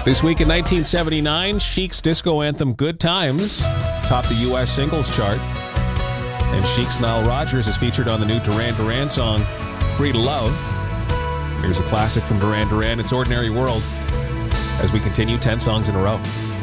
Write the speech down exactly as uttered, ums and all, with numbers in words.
This week in nineteen seventy-nine, Chic's disco anthem Good Times topped the U S singles chart. And Chic's Nile Rodgers is featured on the new Duran Duran song, Free to Love. Here's a classic from Duran Duran, It's Ordinary World, as we continue ten songs in a row.